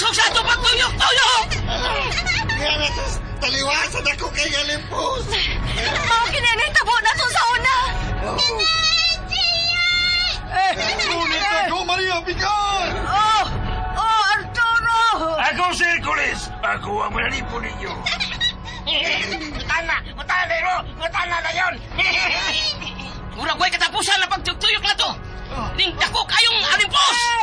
Isog sa ito pagtuyok-tuyok! Kaya natas, taliwasan ako kay Alimpos. Mao kinini tabo na to sa una. Ngunit ako, Maria Picar! Oh, Arturo! Ako si Hercules. Ako ang manalipo ninyo. Mutana na yun! Murag ko'y katapusan na pagtuyok na to! Ning dako kayong Alimpos!